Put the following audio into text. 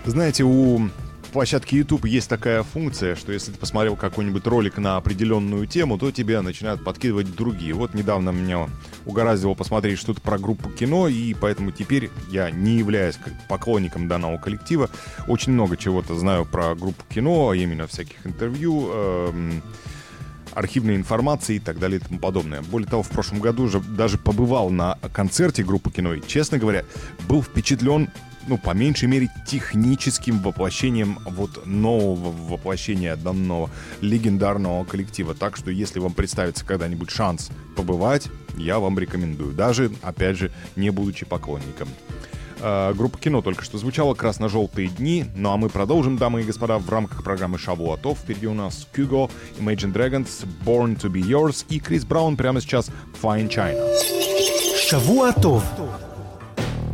Знаете, у площадки YouTube есть такая функция, что если ты посмотрел какой-нибудь ролик на определенную тему, то тебе начинают подкидывать другие. Вот недавно меня угораздило посмотреть что-то про группу кино, и поэтому теперь я, не являясь поклонником данного коллектива, очень много чего-то знаю про группу кино, именно всяких интервью, архивной информации и так далее и тому подобное. Более того, в прошлом году уже даже побывал на концерте группы кино и, честно говоря, был впечатлен, по меньшей мере, техническим воплощением нового воплощения данного легендарного коллектива. Так что, если вам представится когда-нибудь шанс побывать, я вам рекомендую. Даже, опять же, не будучи поклонником. Группа кино только что звучала, «Красно-желтые дни». Ну а мы продолжим, дамы и господа, в рамках программы «Шавуатов». Впереди у нас Kyugo, Imagine Dragons, Born to be Yours и Крис Браун прямо сейчас «Fine China». Шавуатов.